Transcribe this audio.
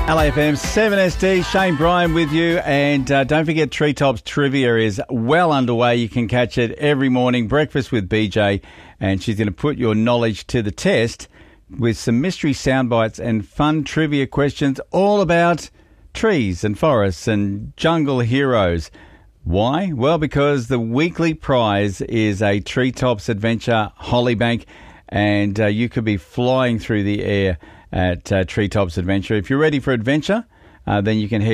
LAFM 7SD, Shane Bryan with you. And don't forget, Treetops Trivia is well underway. You can catch it every morning, breakfast with BJ. And she's going to put your knowledge to the test with some mystery sound bites and fun trivia questions all about trees and forests and jungle heroes. Why? Well, because the weekly prize is a Treetops Adventure Hollybank, and you could be flying through the air at Treetops Adventure. If you're ready for adventure, then you can head